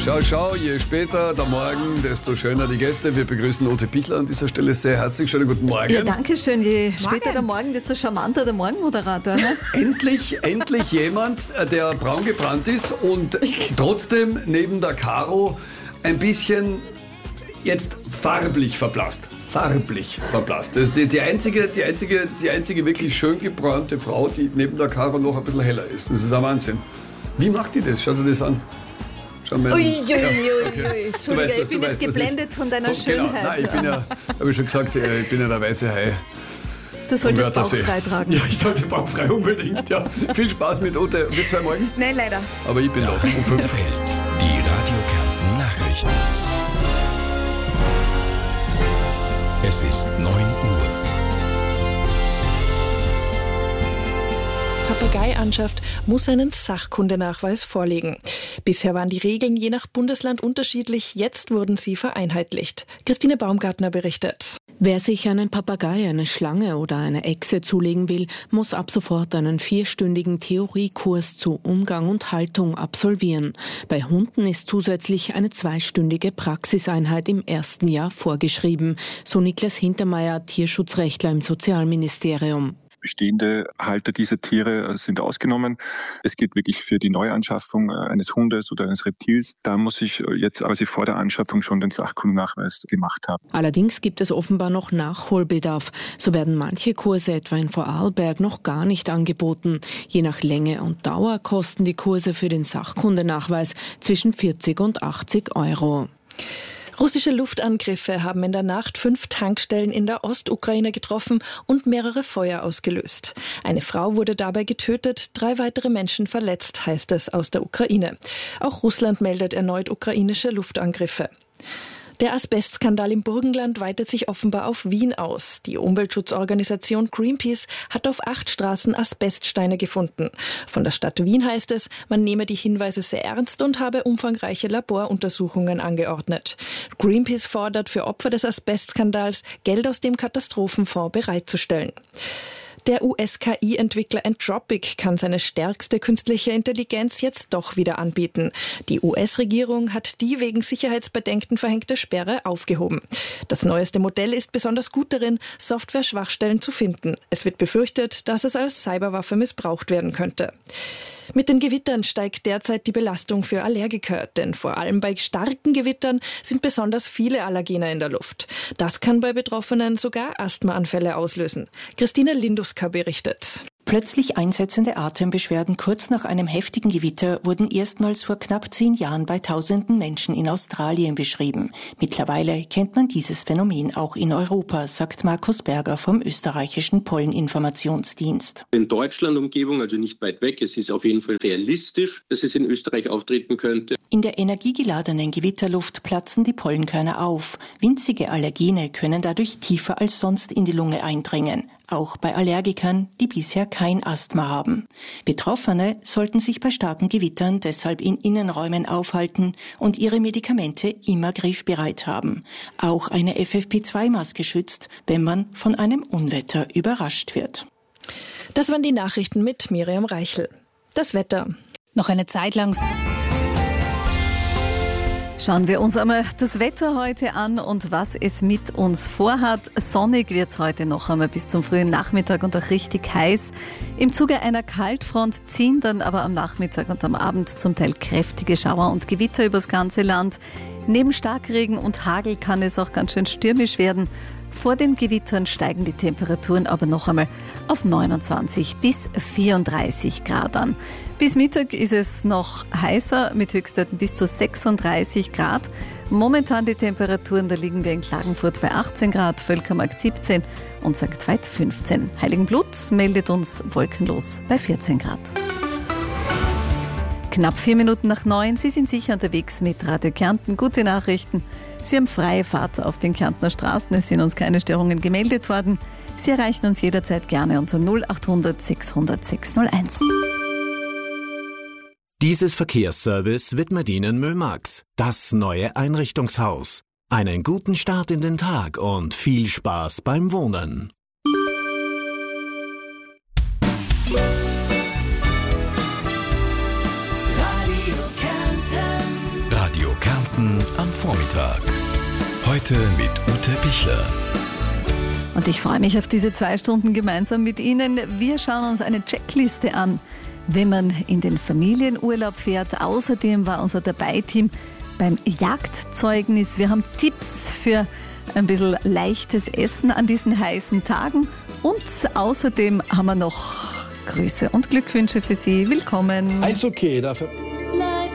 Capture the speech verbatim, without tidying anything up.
Schau, schau, je später der Morgen, desto schöner die Gäste. Wir begrüßen Ute Pichler an dieser Stelle sehr herzlich. Schönen guten Morgen. Ja, danke schön. Je Morgen. Später der Morgen, desto charmanter der Morgenmoderator. Ne? endlich, endlich jemand, der braun gebrannt ist und trotzdem neben der Caro ein bisschen jetzt farblich verblasst. Farblich verblasst. Das ist die, die, einzige, die, einzige, die einzige wirklich schön gebrannte Frau, die neben der Caro noch ein bisschen heller ist. Das ist ein Wahnsinn. Wie macht die das? Schau dir das an. Uiuiui, ui, ja, okay. Entschuldige, weißt, ich bin jetzt geblendet ich, von deiner von, Schönheit. Genau, nein, ich bin ja, habe ich schon gesagt, ich bin ja der weiße Hai. Du solltest bauchfrei tragen. Ja, ich sollte bauchfrei unbedingt, ja. Viel Spaß mit Ute. Wir zwei morgen? Nein, leider. Aber ich bin da um fünf. Welt, die Radio Kärnten Nachrichten. Es ist neun Uhr. Papageianschaft muss einen Sachkundenachweis vorlegen. Bisher waren die Regeln je nach Bundesland unterschiedlich, jetzt wurden sie vereinheitlicht. Christine Baumgartner berichtet. Wer sich einen Papagei, eine Schlange oder eine Echse zulegen will, muss ab sofort einen vierstündigen Theoriekurs zu Umgang und Haltung absolvieren. Bei Hunden ist zusätzlich eine zweistündige Praxiseinheit im ersten Jahr vorgeschrieben, so Niklas Hintermeier, Tierschutzrechtler im Sozialministerium. Bestehende Halter dieser Tiere sind ausgenommen. Es geht wirklich für die Neuanschaffung eines Hundes oder eines Reptils. Da muss ich jetzt quasi vor der Anschaffung schon den Sachkundennachweis gemacht haben. Allerdings gibt es offenbar noch Nachholbedarf. So werden manche Kurse etwa in Vorarlberg noch gar nicht angeboten. Je nach Länge und Dauer kosten die Kurse für den Sachkundennachweis zwischen vierzig und achtzig Euro. Russische Luftangriffe haben in der Nacht fünf Tankstellen in der Ostukraine getroffen und mehrere Feuer ausgelöst. Eine Frau wurde dabei getötet, drei weitere Menschen verletzt, heißt es aus der Ukraine. Auch Russland meldet erneut ukrainische Luftangriffe. Der Asbestskandal im Burgenland weitet sich offenbar auf Wien aus. Die Umweltschutzorganisation Greenpeace hat auf acht Straßen Asbeststeine gefunden. Von der Stadt Wien heißt es, man nehme die Hinweise sehr ernst und habe umfangreiche Laboruntersuchungen angeordnet. Greenpeace fordert für Opfer des Asbestskandals, Geld aus dem Katastrophenfonds bereitzustellen. Der U S-K I-Entwickler Anthropic kann seine stärkste künstliche Intelligenz jetzt doch wieder anbieten. Die U S-Regierung hat die wegen Sicherheitsbedenken verhängte Sperre aufgehoben. Das neueste Modell ist besonders gut darin, Software-Schwachstellen zu finden. Es wird befürchtet, dass es als Cyberwaffe missbraucht werden könnte. Mit den Gewittern steigt derzeit die Belastung für Allergiker, denn vor allem bei starken Gewittern sind besonders viele Allergene in der Luft. Das kann bei Betroffenen sogar Asthmaanfälle auslösen. Christine Linduska berichtet. Plötzlich einsetzende Atembeschwerden kurz nach einem heftigen Gewitter wurden erstmals vor knapp zehn Jahren bei tausenden Menschen in Australien beschrieben. Mittlerweile kennt man dieses Phänomen auch in Europa, sagt Markus Berger vom österreichischen Polleninformationsdienst. In Deutschland Umgebung, also nicht weit weg, es ist auf jeden Fall realistisch, dass es in Österreich auftreten könnte. In der energiegeladenen Gewitterluft platzen die Pollenkörner auf. Winzige Allergene können dadurch tiefer als sonst in die Lunge eindringen. Auch bei Allergikern, die bisher kein Asthma haben. Betroffene sollten sich bei starken Gewittern deshalb in Innenräumen aufhalten und ihre Medikamente immer griffbereit haben. Auch eine F F P zwei Maske schützt, wenn man von einem Unwetter überrascht wird. Das waren die Nachrichten mit Miriam Reichel. Das Wetter. Noch eine Zeit lang. Schauen wir uns einmal das Wetter heute an und was es mit uns vorhat. Sonnig wird es heute noch einmal bis zum frühen Nachmittag und auch richtig heiß. Im Zuge einer Kaltfront ziehen dann aber am Nachmittag und am Abend zum Teil kräftige Schauer und Gewitter übers ganze Land. Neben Starkregen und Hagel kann es auch ganz schön stürmisch werden. Vor den Gewittern steigen die Temperaturen aber noch einmal auf neunundzwanzig bis vierunddreißig Grad an. Bis Mittag ist es noch heißer mit Höchstwerten bis zu sechsunddreißig Grad. Momentan die Temperaturen, da liegen wir in Klagenfurt bei achtzehn Grad, Völkermarkt siebzehn und Sankt Veit fünfzehn. Heiligenblut meldet uns wolkenlos bei vierzehn Grad. Knapp vier Minuten nach neun, Sie sind sicher unterwegs mit Radio Kärnten. Gute Nachrichten. Sie haben freie Fahrt auf den Kärntner Straßen. Es sind uns keine Störungen gemeldet worden. Sie erreichen uns jederzeit gerne unter null acht hundert sechshundert sechshunderteins. Dieses Verkehrsservice widmet Ihnen Mömax, das neue Einrichtungshaus. Einen guten Start in den Tag und viel Spaß beim Wohnen. Nachmittag. Heute mit Ute Pichler. Und ich freue mich auf diese zwei Stunden gemeinsam mit Ihnen. Wir schauen uns eine Checkliste an, wenn man in den Familienurlaub fährt. Außerdem war unser Dabei-Team beim Jagdzeugnis. Wir haben Tipps für ein bisschen leichtes Essen an diesen heißen Tagen. Und außerdem haben wir noch Grüße und Glückwünsche für Sie. Willkommen. Eishockey, dafür.